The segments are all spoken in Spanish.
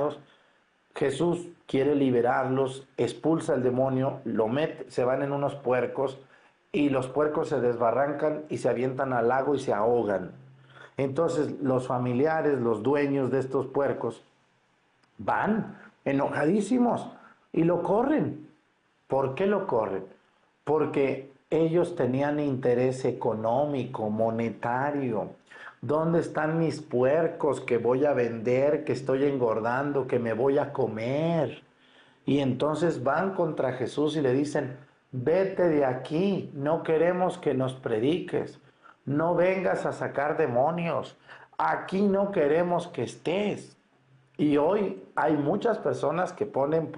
endemoniados. Jesús quiere liberarlos, expulsa el demonio, lo mete, se van en unos puercos y los puercos se desbarrancan y se avientan al lago y se ahogan. Entonces los familiares, los dueños de estos puercos, van enojadísimos y lo corren. ¿Por qué lo corren? Porque ellos tenían interés económico, monetario. ¿Dónde están mis puercos que voy a vender, que estoy engordando, que me voy a comer? Y entonces van contra Jesús y le dicen, vete de aquí, no queremos que nos prediques, no vengas a sacar demonios, aquí no queremos que estés. Y hoy hay muchas personas que ponen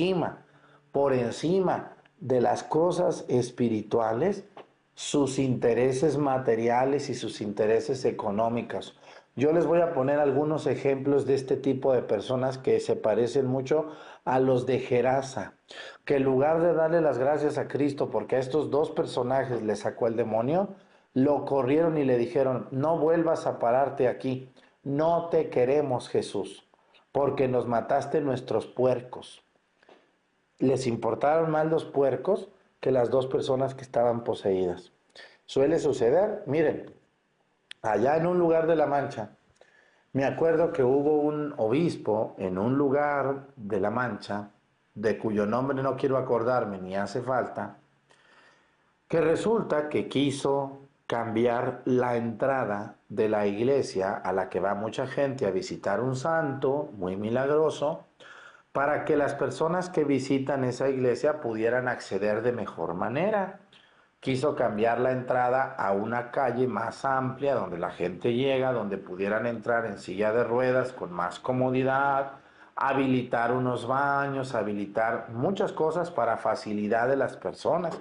por encima de las cosas espirituales, sus intereses materiales y sus intereses económicos. Yo les voy a poner algunos ejemplos de este tipo de personas que se parecen mucho a los de Gerasa, que en lugar de darle las gracias a Cristo porque a estos dos personajes le sacó el demonio, lo corrieron y le dijeron, no vuelvas a pararte aquí, no te queremos, Jesús, porque nos mataste nuestros puercos. Les importaron más los puercos que las dos personas que estaban poseídas. Suele suceder, miren, allá en un lugar de La Mancha, me acuerdo que hubo un obispo en un lugar de La Mancha, de cuyo nombre no quiero acordarme ni hace falta, que resulta que quiso cambiar la entrada de la iglesia a la que va mucha gente a visitar un santo muy milagroso, para que las personas que visitan esa iglesia pudieran acceder de mejor manera. Quiso cambiar la entrada a una calle más amplia donde la gente llega, donde pudieran entrar en silla de ruedas con más comodidad, habilitar unos baños, habilitar muchas cosas para facilidad de las personas.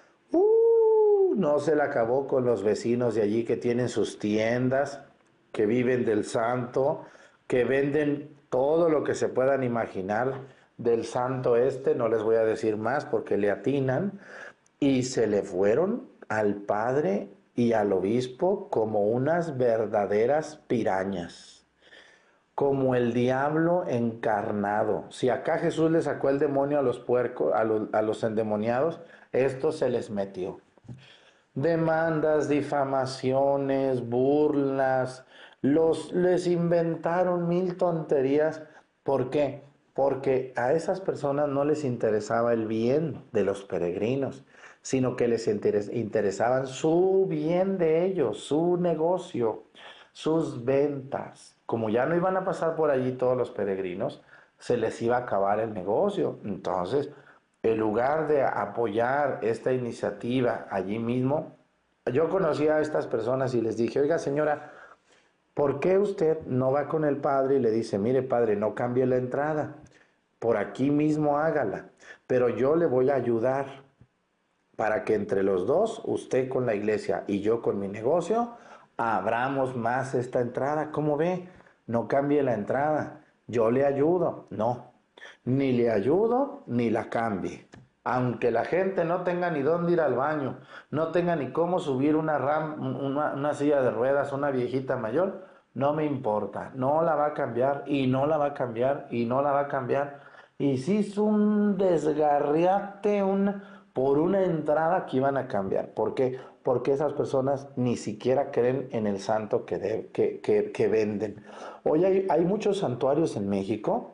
No se la acabó con los vecinos de allí que tienen sus tiendas, que viven del santo, que venden todo lo que se puedan imaginar del santo este, no les voy a decir más porque le atinan, y se le fueron al padre y al obispo como unas verdaderas pirañas, como el diablo encarnado. Si acá Jesús le sacó el demonio a los puercos, a los endemoniados, esto se les metió. Demandas, difamaciones, burlas, les inventaron mil tonterías. ¿Por qué? Porque a esas personas no les interesaba el bien de los peregrinos, sino que les interesaban su bien de ellos, su negocio, sus ventas. Como ya no iban a pasar por allí todos los peregrinos, se les iba a acabar el negocio. Entonces, en lugar de apoyar esta iniciativa allí mismo, yo conocí a estas personas y les dije, oiga señora, ¿por qué usted no va con el padre y le dice, mire padre, no cambie la entrada, por aquí mismo hágala, pero yo le voy a ayudar para que entre los dos, usted con la iglesia y yo con mi negocio, abramos más esta entrada? ¿Cómo ve? No cambie la entrada, yo le ayudo. No, ni le ayudo ni la cambie. Aunque la gente no tenga ni dónde ir al baño, no tenga ni cómo subir una silla de ruedas, una viejita mayor, no me importa, no la va a cambiar y no la va a cambiar y no la va a cambiar. Y si es un desgarriate por una entrada que iban a cambiar. ¿Por qué? Porque esas personas ni siquiera creen en el santo que venden. Hoy hay muchos santuarios en México.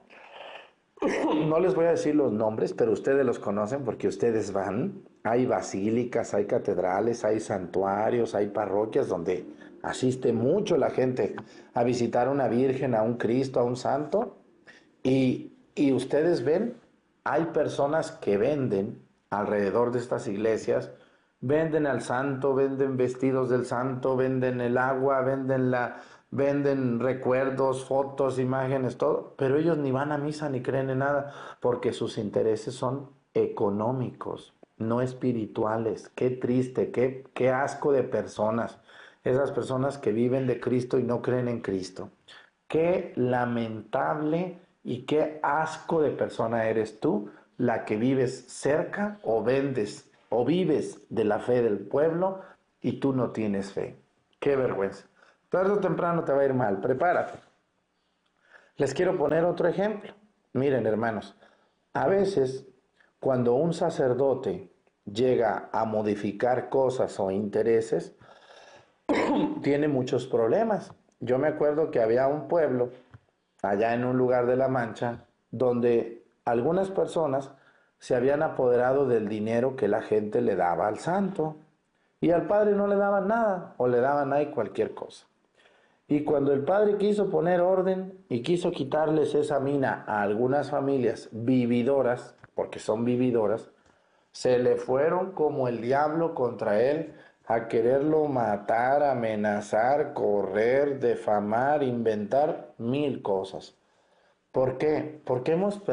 No les voy a decir los nombres, pero ustedes los conocen porque ustedes van. Hay basílicas, hay catedrales, hay santuarios, hay parroquias donde asiste mucho la gente a visitar a una virgen, a un Cristo, a un santo. Y ustedes ven, hay personas que venden alrededor de estas iglesias, venden al santo, venden vestidos del santo, venden el agua, venden recuerdos, fotos, imágenes, todo, pero ellos ni van a misa ni creen en nada, porque sus intereses son económicos, no espirituales. Qué triste, qué asco de personas, esas personas que viven de Cristo y no creen en Cristo. Qué lamentable y qué asco de persona eres tú, la que vives cerca o vendes o vives de la fe del pueblo y tú no tienes fe. Qué vergüenza. Tarde o temprano te va a ir mal, prepárate. Les quiero poner otro ejemplo. Miren, hermanos, a veces cuando un sacerdote llega a modificar cosas o intereses, tiene muchos problemas. Yo me acuerdo que había un pueblo allá en un lugar de La Mancha donde algunas personas se habían apoderado del dinero que la gente le daba al santo y al padre no le daban nada o le daban ahí cualquier cosa. Y cuando el padre quiso poner orden y quiso quitarles esa mina a algunas familias vividoras, porque son vividoras, se le fueron como el diablo contra él a quererlo matar, amenazar, correr, defamar, inventar mil cosas. ¿Por qué? Porque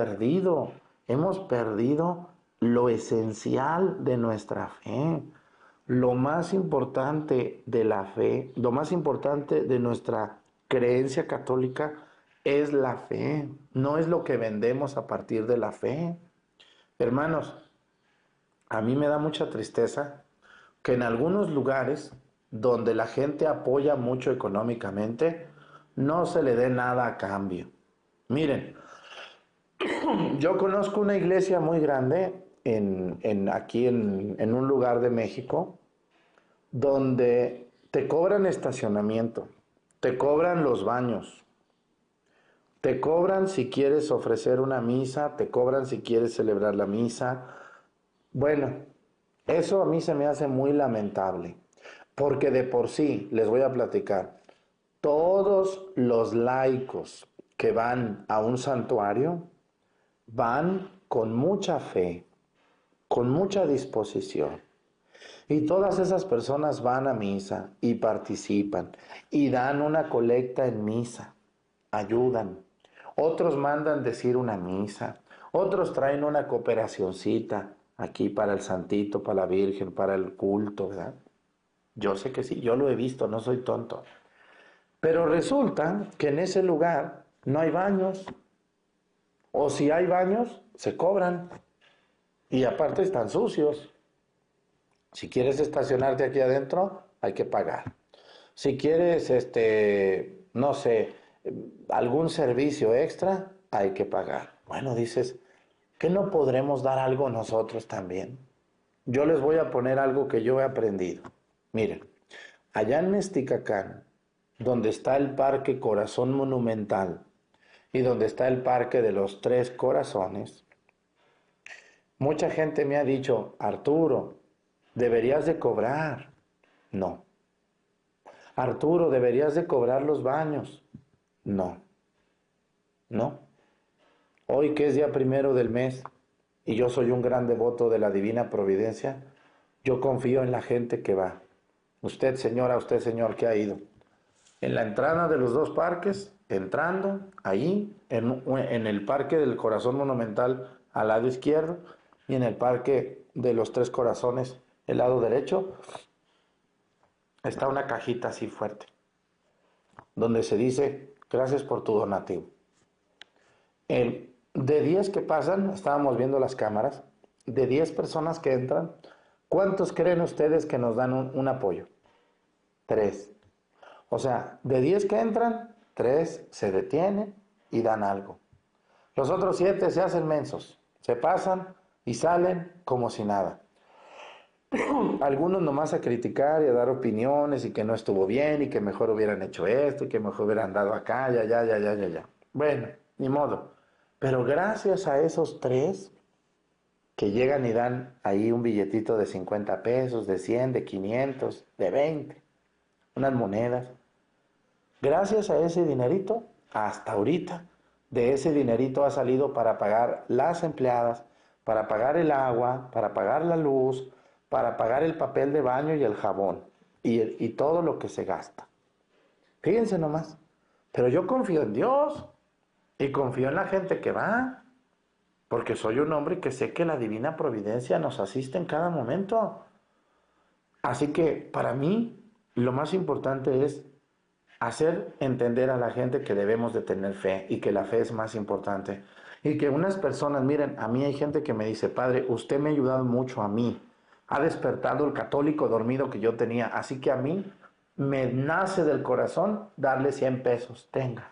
hemos perdido lo esencial de nuestra fe. Lo más importante de la fe, lo más importante de nuestra creencia católica es la fe, no es lo que vendemos a partir de la fe. Hermanos, a mí me da mucha tristeza que en algunos lugares donde la gente apoya mucho económicamente, no se le dé nada a cambio. Miren, yo conozco una iglesia muy grande aquí en un lugar de México donde te cobran estacionamiento, te cobran los baños, te cobran si quieres ofrecer una misa, te cobran si quieres celebrar la misa. Bueno, eso a mí se me hace muy lamentable, porque de por sí, les voy a platicar, todos los laicos que van a un santuario van con mucha fe, con mucha disposición. Y todas esas personas van a misa y participan y dan una colecta en misa, ayudan. Otros mandan decir una misa, otros traen una cooperacioncita aquí para el santito, para la Virgen, para el culto, ¿verdad? Yo sé que sí, yo lo he visto, no soy tonto. Pero resulta que en ese lugar no hay baños, o si hay baños, se cobran y aparte están sucios. Si quieres estacionarte aquí adentro, hay que pagar. Si quieres, no sé, algún servicio extra, hay que pagar. Bueno, dices, ¿qué no podremos dar algo nosotros también? Yo les voy a poner algo que yo he aprendido. Miren, allá en Mesticacán, donde está el Parque Corazón Monumental y donde está el Parque de los Tres Corazones, mucha gente me ha dicho, Arturo, deberías de cobrar. No. Arturo, deberías de cobrar los baños. No, no. Hoy que es día 1 del mes y yo soy un gran devoto de la Divina Providencia, yo confío en la gente que va. Usted, señora, usted, señor, que ha ido. En la entrada de los dos parques, entrando, ahí, en el Parque del Corazón Monumental al lado izquierdo y en el Parque de los Tres Corazones, el lado derecho, está una cajita así fuerte, donde se dice, gracias por tu donativo. De 10 que pasan, estábamos viendo las cámaras, de 10 personas que entran, ¿cuántos creen ustedes que nos dan un apoyo? 3. O sea, de 10 que entran, 3 se detienen y dan algo. Los otros 7 se hacen mensos, se pasan y salen como si nada. Algunos nomás a criticar y a dar opiniones y que no estuvo bien y que mejor hubieran hecho esto y que mejor hubieran dado acá, ya. Bueno, ni modo. Pero gracias a esos 3 que llegan y dan ahí un billetito de 50 pesos, de 100, de 500, de 20, unas monedas. Gracias a ese dinerito, hasta ahorita, de ese dinerito ha salido para pagar las empleadas, para pagar el agua, para pagar la luz, para pagar el papel de baño y el jabón y todo lo que se gasta. Fíjense nomás. Pero yo confío en Dios y confío en la gente que va, porque soy un hombre que sé que la divina providencia nos asiste en cada momento. Así que para mí lo más importante es hacer entender a la gente que debemos de tener fe y que la fe es más importante. Y que unas personas, miren, a mí hay gente que me dice, padre, usted me ha ayudado mucho a mí, ha despertado el católico dormido que yo tenía, así que a mí me nace del corazón darle 100 pesos, tenga.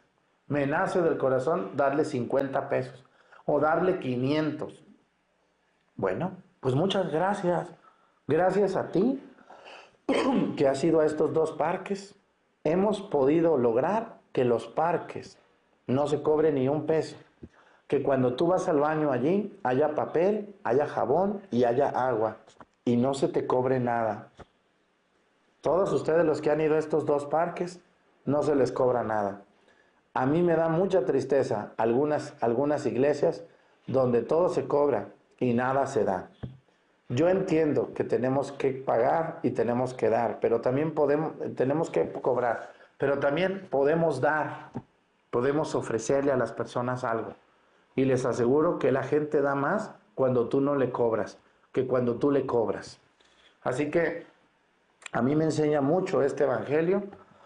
Me nace del corazón darle 50 pesos o darle 500. Bueno, pues muchas gracias. Gracias a ti que has ido a estos dos parques. Hemos podido lograr que los parques no se cobre ni un peso. Que cuando tú vas al baño allí haya papel, haya jabón y haya agua y no se te cobre nada. Todos ustedes los que han ido a estos dos parques no se les cobra nada. A mí me da mucha tristeza algunas iglesias donde todo se cobra y nada se da. Yo entiendo que tenemos que pagar y tenemos que dar, pero también tenemos que cobrar, pero también podemos dar, podemos ofrecerle a las personas algo. Y les aseguro que la gente da más cuando tú no le cobras que cuando tú le cobras. Así que a mí me enseña mucho este evangelio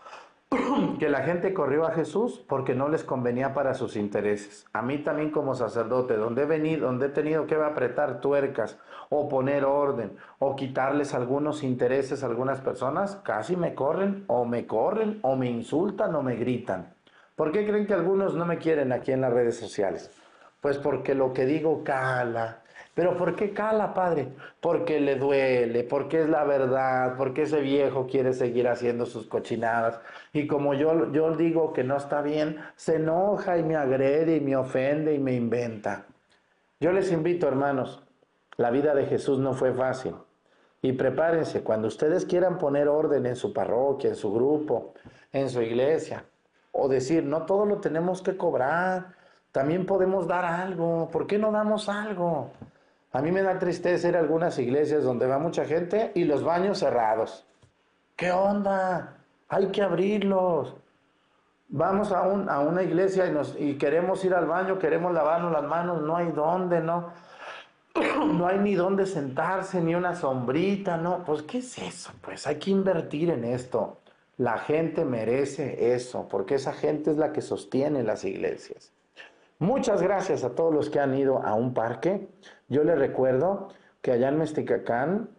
que la gente corrió a Jesús porque no les convenía para sus intereses. A mí también como sacerdote, donde he tenido que apretar tuercas o poner orden o quitarles algunos intereses a algunas personas, casi me corren o me insultan o me gritan. ¿Por qué creen que algunos no me quieren aquí en las redes sociales? Pues porque lo que digo cala. ¿Pero por qué cala, padre? Porque le duele, porque es la verdad, porque ese viejo quiere seguir haciendo sus cochinadas. Y como yo digo que no está bien, se enoja y me agrede y me ofende y me inventa. Yo les invito, hermanos, la vida de Jesús no fue fácil. Y prepárense, cuando ustedes quieran poner orden en su parroquia, en su grupo, en su iglesia, o decir, no todo lo tenemos que cobrar, también podemos dar algo, ¿por qué no damos algo? A mí me da tristeza ir a algunas iglesias donde va mucha gente y los baños cerrados. ¿Qué onda? Hay que abrirlos. Vamos a una iglesia y queremos ir al baño, queremos lavarnos las manos, no hay dónde, no. No hay ni dónde sentarse, ni una sombrita, no. Pues, ¿qué es eso? Pues hay que invertir en esto. La gente merece eso, porque esa gente es la que sostiene las iglesias. Muchas gracias a todos los que han ido a un parque. Yo les recuerdo que allá en Mesticacán,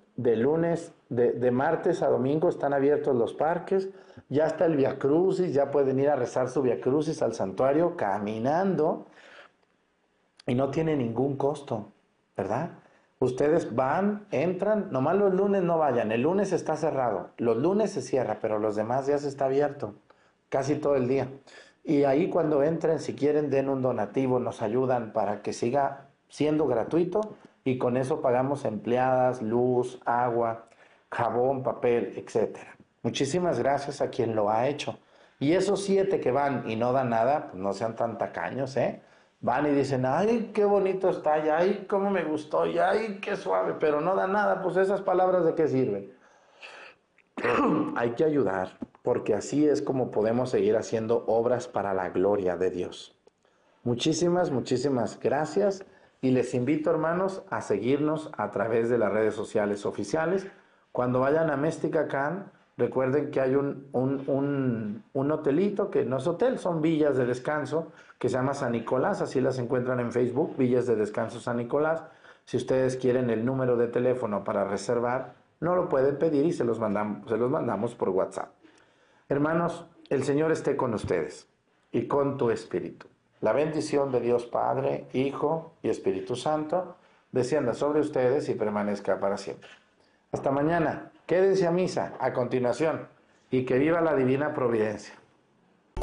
de martes a domingo están abiertos los parques. Ya está el Via Crucis, ya pueden ir a rezar su Via Crucis al santuario caminando y no tiene ningún costo, ¿verdad? Ustedes van, entran, nomás los lunes no vayan, el lunes está cerrado, los lunes se cierra, pero los demás días está abierto, casi todo el día. Y ahí cuando entren, si quieren, den un donativo, nos ayudan para que siga siendo gratuito y con eso pagamos empleadas, luz, agua, jabón, papel, etcétera. Muchísimas gracias a quien lo ha hecho. Y esos 7 que van y no dan nada, pues no sean tan tacaños, ¿eh? Van y dicen, ay, qué bonito está, y ay, cómo me gustó, y ay, qué suave, pero no dan nada, pues esas palabras de qué sirven. Hay que ayudar, porque así es como podemos seguir haciendo obras para la gloria de Dios. Muchísimas gracias y les invito, hermanos, a seguirnos a través de las redes sociales oficiales. Cuando vayan a Mesticacán, recuerden que hay un hotelito, que no es hotel, son villas de descanso, que se llama San Nicolás, así las encuentran en Facebook, Villas de Descanso San Nicolás. Si ustedes quieren el número de teléfono para reservar, no lo pueden pedir y se los mandamos por WhatsApp. Hermanos, el Señor esté con ustedes y con tu espíritu. La bendición de Dios Padre, Hijo y Espíritu Santo descienda sobre ustedes y permanezca para siempre. Hasta mañana. Quédense a misa a continuación y que viva la divina providencia.